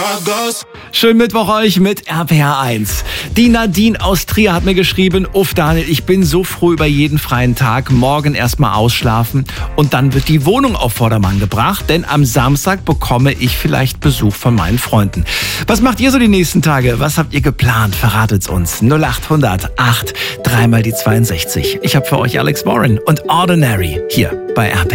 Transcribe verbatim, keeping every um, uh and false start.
Schönen Mittwoch euch mit R P R eins. Die Nadine aus Trier hat mir geschrieben, uff Daniel, ich bin so froh über jeden freien Tag. Morgen erstmal ausschlafen und dann wird die Wohnung auf Vordermann gebracht, denn am Samstag bekomme ich vielleicht Besuch von meinen Freunden. Was macht ihr so die nächsten Tage? Was habt ihr geplant? Verratet's uns. null acht hundert acht, dreimal die zweiundsechzig. Ich habe für euch Alex Warren und Ordinary hier bei R P R.